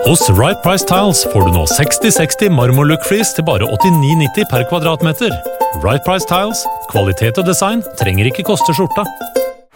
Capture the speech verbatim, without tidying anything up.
Hos Right Price Tiles får du nå seksti seksti marmorlook-flis til bare åttini nitti per kvadratmeter. Right Price Tiles, kvalitet og design trenger ikke koste skjorta.